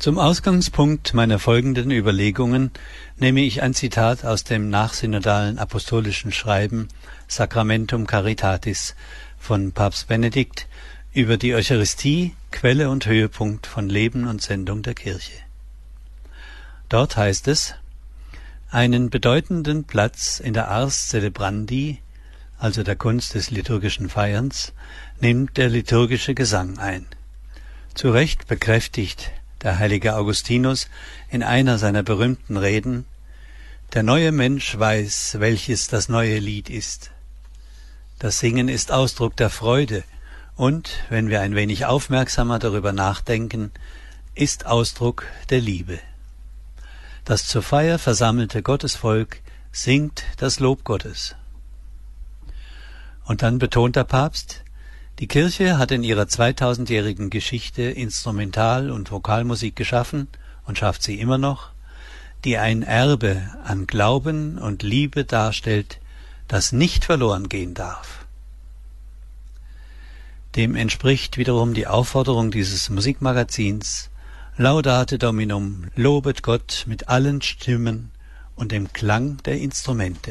Zum Ausgangspunkt meiner folgenden Überlegungen nehme ich ein Zitat aus dem nachsynodalen apostolischen Schreiben Sacramentum Caritatis von Papst Benedikt über die Eucharistie, Quelle und Höhepunkt von Leben und Sendung der Kirche. Dort heißt es: Einen bedeutenden Platz in der Ars Celebrandi, also der Kunst des liturgischen Feierns, nimmt der liturgische Gesang ein. Zu Recht bekräftigt der heilige Augustinus in einer seiner berühmten Reden: Der neue Mensch weiß, welches das neue Lied ist. Das Singen ist Ausdruck der Freude und, wenn wir ein wenig aufmerksamer darüber nachdenken, ist Ausdruck der Liebe. Das zur Feier versammelte Gottesvolk singt das Lob Gottes. Und dann betont der Papst: Die Kirche hat in ihrer 2000-jährigen Geschichte Instrumental- und Vokalmusik geschaffen und schafft sie immer noch, die ein Erbe an Glauben und Liebe darstellt, das nicht verloren gehen darf. Dem entspricht wiederum die Aufforderung dieses Musikmagazins: Laudate Dominum, lobet Gott mit allen Stimmen und dem Klang der Instrumente.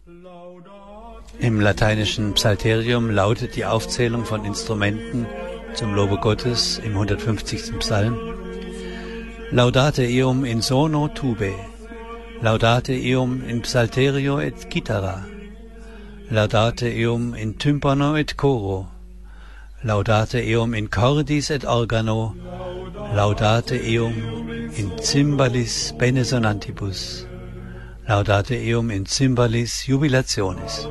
Im lateinischen Psalterium lautet die Aufzählung von Instrumenten zum Lobe Gottes im 150. Psalm: Laudate eum in sono tube, laudate eum in psalterio et chitarra, laudate eum in tympano et coro, laudate eum in cordis et organo, laudate eum in cymbalis bene sonantibus, laudate eum in cymbalis jubilationis.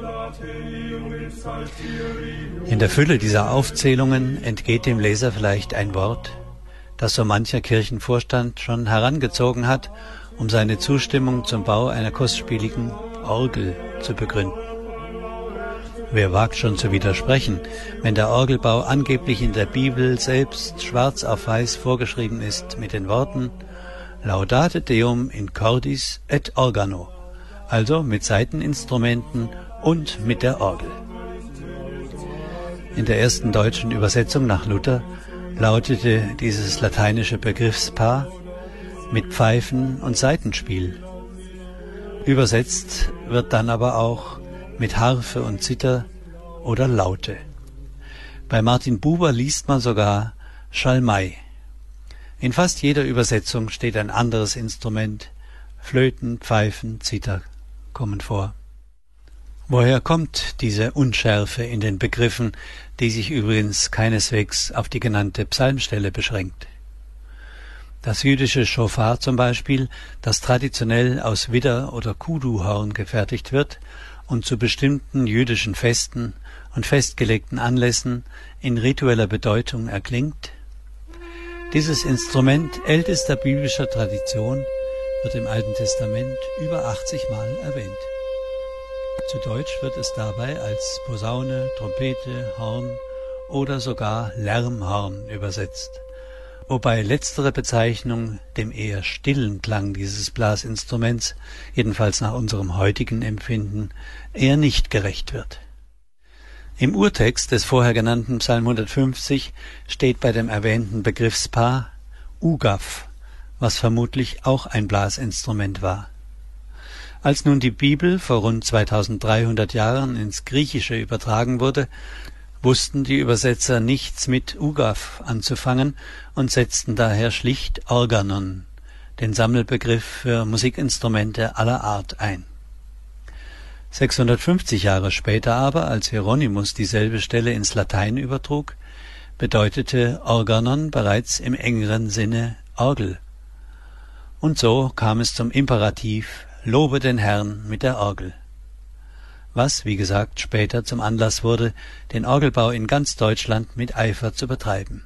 In der Fülle dieser Aufzählungen entgeht dem Leser vielleicht ein Wort, das so mancher Kirchenvorstand schon herangezogen hat, um seine Zustimmung zum Bau einer kostspieligen Orgel zu begründen. Wer wagt schon zu widersprechen, wenn der Orgelbau angeblich in der Bibel selbst schwarz auf weiß vorgeschrieben ist mit den Worten Laudate Deum in cordis et organo, also mit Saiteninstrumenten und mit der Orgel. In der ersten deutschen Übersetzung nach Luther lautete dieses lateinische Begriffspaar mit Pfeifen und Saitenspiel. Übersetzt wird dann aber auch mit Harfe und Zither oder Laute. Bei Martin Buber liest man sogar Schalmei. In fast jeder Übersetzung steht ein anderes Instrument. Flöten, Pfeifen, Zither kommen vor. Woher kommt diese Unschärfe in den Begriffen, die sich übrigens keineswegs auf die genannte Psalmstelle beschränkt? Das jüdische Schofar zum Beispiel, das traditionell aus Widder- oder Kudu-Horn gefertigt wird und zu bestimmten jüdischen Festen und festgelegten Anlässen in ritueller Bedeutung erklingt. Dieses Instrument ältester biblischer Tradition wird im Alten Testament über 80 Mal erwähnt. Zu Deutsch wird es dabei als Posaune, Trompete, Horn oder sogar Lärmhorn übersetzt, wobei letztere Bezeichnung dem eher stillen Klang dieses Blasinstruments, jedenfalls nach unserem heutigen Empfinden, eher nicht gerecht wird. Im Urtext des vorher genannten Psalm 150 steht bei dem erwähnten Begriffspaar Ugaf, was vermutlich auch ein Blasinstrument war. Als nun die Bibel vor rund 2300 Jahren ins Griechische übertragen wurde, wussten die Übersetzer nichts mit Ugaf anzufangen und setzten daher schlicht Organon, den Sammelbegriff für Musikinstrumente aller Art, ein. 650 Jahre später aber, als Hieronymus dieselbe Stelle ins Latein übertrug, bedeutete Organon bereits im engeren Sinne Orgel. Und so kam es zum Imperativ Lobe den Herrn mit der Orgel, was, wie gesagt, später zum Anlass wurde, den Orgelbau in ganz Deutschland mit Eifer zu betreiben.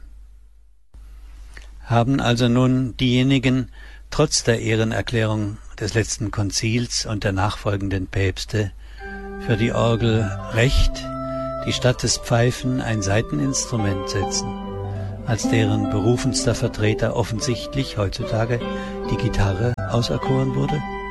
Haben also nun diejenigen, trotz der Ehrenerklärung des letzten Konzils und der nachfolgenden Päpste, für die Orgel recht, die statt des Pfeifen ein Saiteninstrument setzen, als deren berufenster Vertreter offensichtlich heutzutage die Gitarre auserkoren wurde?